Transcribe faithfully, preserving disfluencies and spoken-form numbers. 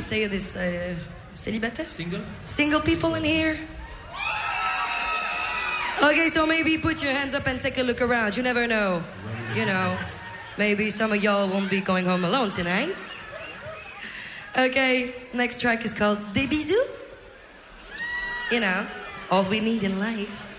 say this? Uh, célibataire? Single? Single people in here? Okay, so maybe put your hands up and take a look around. You never know. You know, maybe some of y'all won't be going home alone tonight. Okay, next track is called Des Bisous. You know, all we need in life.